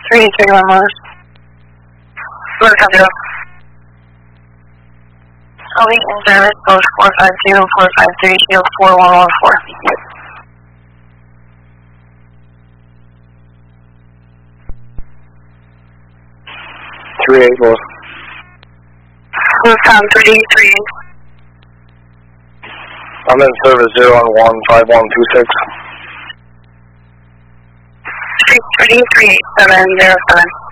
331 Mars. Look, how do Elite in service, both 452 and 453, shield 4114. 384. Lufthansa 383. I'm in service 0-1-5126. 33707.